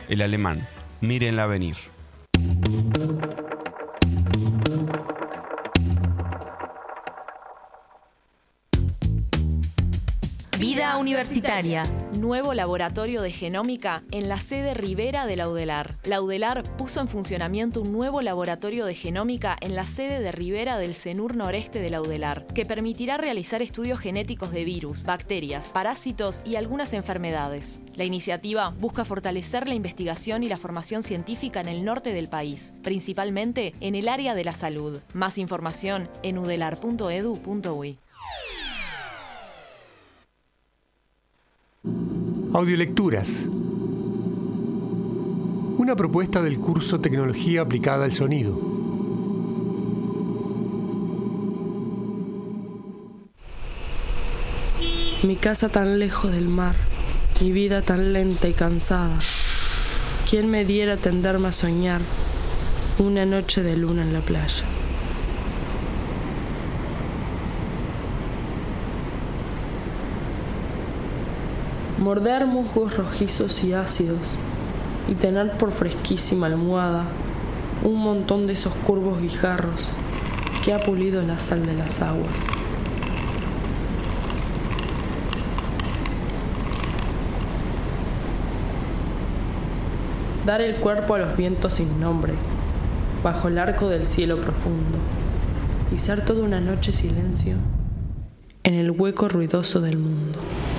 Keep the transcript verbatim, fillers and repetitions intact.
El alemán, mírenla venir. Vida Universitaria. Nuevo laboratorio de genómica en la sede Rivera de la UDELAR. La UDELAR puso en funcionamiento un nuevo laboratorio de genómica en la sede de Rivera del CENUR noreste de la UDELAR, que permitirá realizar estudios genéticos de virus, bacterias, parásitos y algunas enfermedades. La iniciativa busca fortalecer la investigación y la formación científica en el norte del país, principalmente en el área de la salud. Más información en udelar punto edu punto uy. Audiolecturas. Una propuesta del curso Tecnología aplicada al sonido. Mi casa tan lejos del mar, mi vida tan lenta y cansada. ¿Quién me diera tenderme a soñar una noche de luna en la playa? Morder musgos rojizos y ácidos y tener por fresquísima almohada un montón de esos curvos guijarros que ha pulido la sal de las aguas. Dar el cuerpo a los vientos sin nombre, bajo el arco del cielo profundo, y ser toda una noche silencio en el hueco ruidoso del mundo.